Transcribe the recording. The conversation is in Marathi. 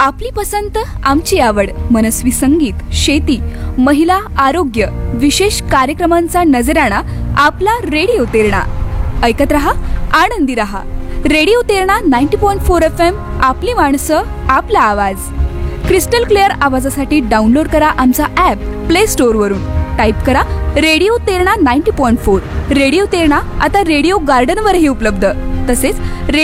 आपली पसंत आमची आवड, मनस्वी संगीत, शेती, महिला, आरोग्य, विशेष कार्यक्रमांचा नजराणा आपला रेडिओ तेरणा. ऐकत रहा, आनंदी रहा. Radio Terna 90.4 FM. आपली माणसं, आपला आवाज. क्रिस्टल क्लिअर आवाजासाठी डाउनलोड करा आमचा ॲप प्ले स्टोअर वरून. टाईप करा रेडिओ तेरणा 90.4. रेडिओ तेरणा आता रेडिओ गार्डनवरही उपलब्ध. तसेच